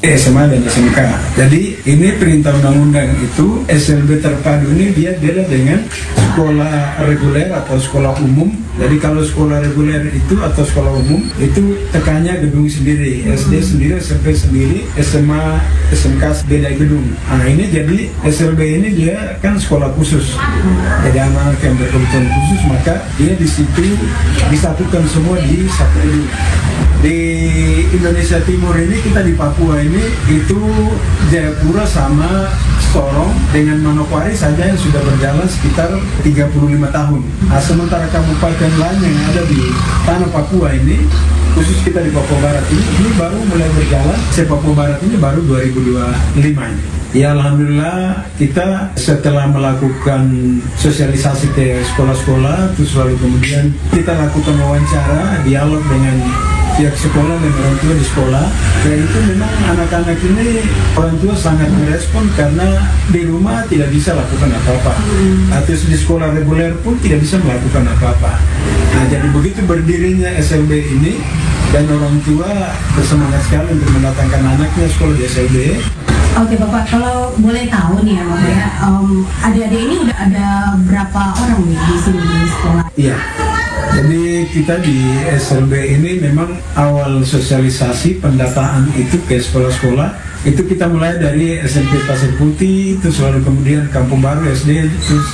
SMA dan SMK. Jadi ini perintah undang-undang itu SLB terpadu ini dia beda dengan sekolah reguler atau sekolah umum. Jadi kalau sekolah reguler itu atau sekolah umum itu tekannya gedung sendiri, SD sendiri, SMP sendiri, SMA, SMK beda gedung. Nah ini jadi SLB ini dia kan sekolah khusus. Jadi anak yang berkebutuhan khusus maka dia di situ disatukan semua di satu gedung. Di Indonesia Timur ini kita di Papua ini itu Jayapura sama Sorong dengan Manokwari saja yang sudah berjalan sekitar 35 tahun. Nah, sementara kabupaten lain yang ada di tanah Papua ini, khusus kita di Papua Barat ini baru mulai berjalan. Papua Barat ini baru 2025 ini. Ya alhamdulillah kita setelah melakukan sosialisasi ke sekolah-sekolah, terus lalu kemudian kita lakukan wawancara, dialog dengan pihak sekolah dan orang tua di sekolah. Dan itu memang anak-anak ini orang tua sangat merespon karena di rumah tidak bisa lakukan apa-apa. Atau di sekolah reguler pun tidak bisa melakukan apa-apa. Nah jadi begitu berdirinya SLB ini dan orang tua bersemangat sekali untuk mendatangkan anaknya sekolah di SLB. Oke Bapak, kalau boleh tahu nih ya Bapak ya, adik-adik ini udah ada berapa orang nih di sini di sekolah? Iya. Jadi kita di SLB ini memang awal sosialisasi pendataan itu ke sekolah-sekolah itu kita mulai dari SMP Pasir Putih, terus lalu kemudian Kampung Baru SD, terus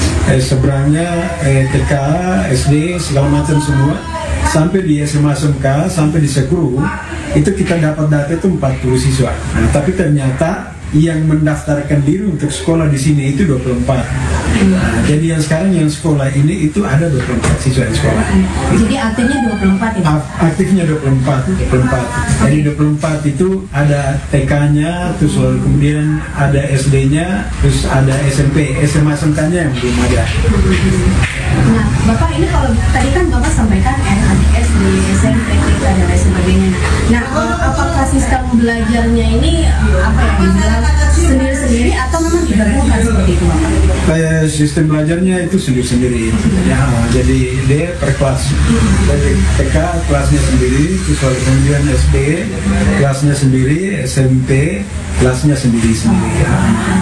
seberangnya TK, SD, segala macam semua sampai di SMA SMK, sampai di Sekuru itu kita dapat data itu 40 siswa. Nah, tapi ternyata yang mendaftarkan diri untuk sekolah di sini itu 24. Nah, jadi yang sekarang yang sekolah ini itu ada 24 siswa yang sekolah. Jadi aktifnya 24 ya? Aktifnya 24. Jadi 24 itu ada TK-nya, terus lalu kemudian ada SD-nya, terus ada SMP, SMA SMK-nya yang belum ada. Nah, Bapak ini kalau tadi kan Bapak sampaikan ada SD, SMP, TK dan lain sebagainya. Nah, apakah sistem belajarnya ini apa ya dibilang sendiri-sendiri atau memang digabungkan seperti itu Bapak? Kayak sistem belajarnya itu sendiri-sendiri. Ya, jadi dia per kelas. Dari TK kelasnya sendiri, terus kemudian SD kelasnya sendiri, SMP kelasnya sendiri-sendiri. Ya.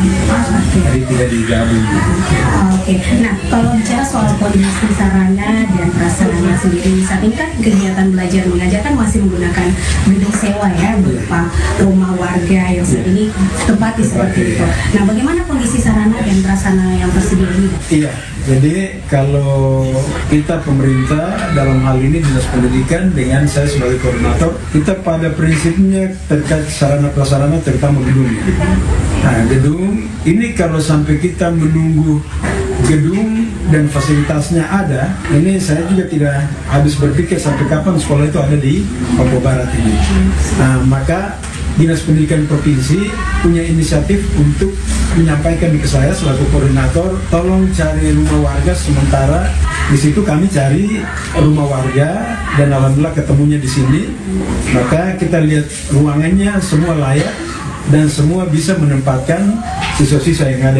Jadi tidak digabung. Oke. Nah, kalau bicara soal kondisi sarana dan prasarana sendiri, saat ini kan kegiatan belajar mengajar kan masih menggunakan gedung sewa ya, berupa rumah warga yang saat ini tempati seperti itu. Nah, bagaimana kondisi sarana dan prasarana yang tersedia ini? Iya, jadi kalau kita pemerintah dalam hal ini Dinas Pendidikan dengan saya sebagai koordinator, kita pada prinsipnya terkait sarana prasarana terutama gedungnya. Nah, gedung ini kalau sampai kita menunggu gedung dan fasilitasnya ada, ini saya juga tidak habis berpikir sampai kapan sekolah itu ada di Papua Barat ini. Nah, maka Dinas Pendidikan Provinsi punya inisiatif untuk menyampaikan ke saya selaku koordinator, tolong cari rumah warga sementara. Di situ kami cari rumah warga dan alhamdulillah ketemunya di sini. Maka kita lihat ruangannya semua layak dan semua bisa menempatkan siswa-siswa yang ada